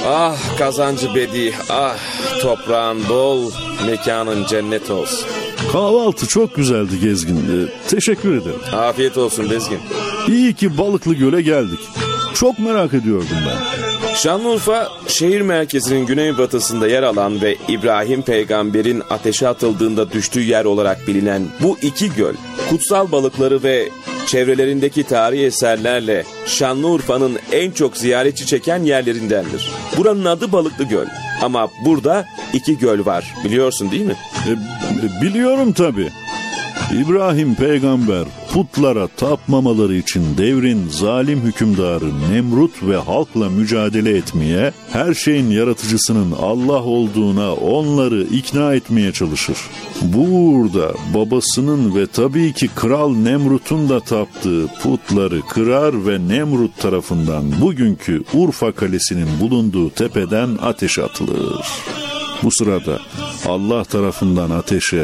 Ah kazancı bedi, ah toprağın bol, mekanın cennet olsun. Kahvaltı çok güzeldi Gezgin. Teşekkür ederim. Afiyet olsun Bezgin. İyi ki Balıklı Göl'e geldik. Çok merak ediyordum ben. Şanlıurfa şehir merkezinin güneybatısında yer alan ve İbrahim peygamberin ateşe atıldığında düştüğü yer olarak bilinen bu iki göl, kutsal balıkları ve çevrelerindeki tarihi eserlerle Şanlıurfa'nın en çok ziyaretçi çeken yerlerindendir. Buranın adı Balıklı Göl ama burada iki göl var, biliyorsun değil mi? Biliyorum tabii. İbrahim peygamber putlara tapmamaları için devrin zalim hükümdarı Nemrut ve halkla mücadele etmeye, her şeyin yaratıcısının Allah olduğuna onları ikna etmeye çalışır. Burada babasının ve tabii ki Kral Nemrut'un da taptığı putları kırar ve Nemrut tarafından bugünkü Urfa Kalesi'nin bulunduğu tepeden ateşe atılır. Bu sırada Allah tarafından ateşe,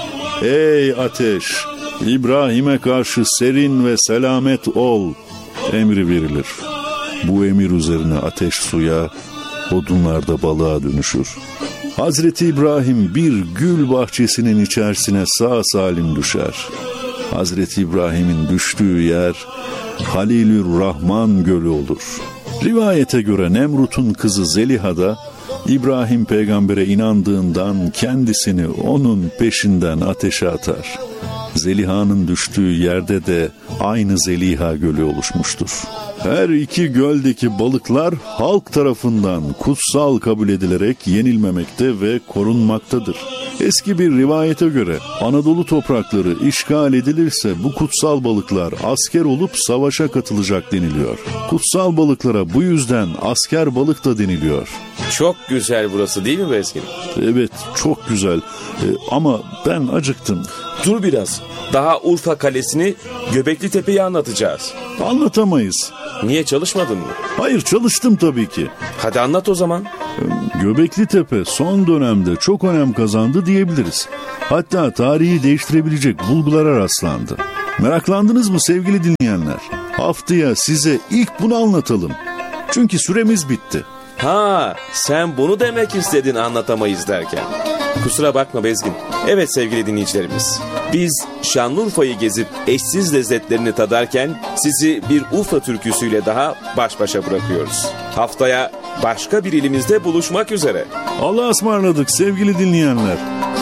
"Ey ateş, İbrahim'e karşı serin ve selamet ol" emri verilir. Bu emir üzerine ateş suya, odunlar da balığa dönüşür. Hazreti İbrahim bir gül bahçesinin içerisine sağ salim düşer. Hazreti İbrahim'in düştüğü yer Halilür Rahman Gölü olur. Rivayete göre Nemrut'un kızı Zeliha da İbrahim peygambere inandığından kendisini onun peşinden ateşe atar. Zeliha'nın düştüğü yerde de aynı Zeliha Gölü oluşmuştur. Her iki göldeki balıklar halk tarafından kutsal kabul edilerek yenilmemekte ve korunmaktadır. Eski bir rivayete göre Anadolu toprakları işgal edilirse bu kutsal balıklar asker olup savaşa katılacak deniliyor. Kutsal balıklara bu yüzden asker balık da deniliyor. Çok güzel burası değil mi Bezgin? Evet, çok güzel. Ama ben acıktım. Dur biraz. Daha Urfa Kalesi'ni, Göbekli Tepe'yi anlatacağız. Anlatamayız. Niye, çalışmadın mı? Hayır, çalıştım tabii ki. Hadi anlat o zaman. Göbekli Tepe son dönemde çok önem kazandı diyebiliriz. Hatta tarihi değiştirebilecek bulgulara rastlandı. Meraklandınız mı sevgili dinleyenler? Haftaya size ilk bunu anlatalım. Çünkü süremiz bitti. Ha, sen bunu demek istedin anlatamayız derken. Kusura bakma Bezgin. Evet sevgili dinleyicilerimiz, biz Şanlıurfa'yı gezip eşsiz lezzetlerini tadarken sizi bir Urfa türküsüyle daha baş başa bırakıyoruz. Haftaya başka bir ilimizde buluşmak üzere. Allah'a ısmarladık sevgili dinleyenler.